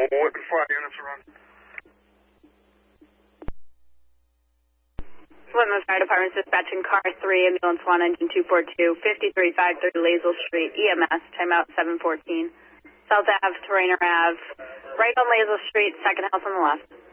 Whitman Fire units are on. Whitman Fire Department dispatching car 3, ambulance 1, engine 242, 5353 Lazel Street, EMS, timeout 714. South Ave, Terrainer Ave, right on Lazel Street, second house on the left.